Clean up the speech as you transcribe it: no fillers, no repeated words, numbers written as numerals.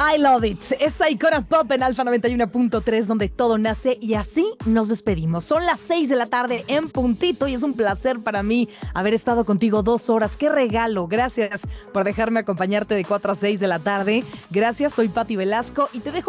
I love it. Es Icona Pop en Alfa 91.3 donde todo nace y así nos despedimos. Son las 6 de la tarde en puntito y es un placer para mí haber estado contigo 2 horas. ¡Qué regalo! Gracias por dejarme acompañarte de 4 a 6 de la tarde. Gracias, soy Pati Velasco y te dejo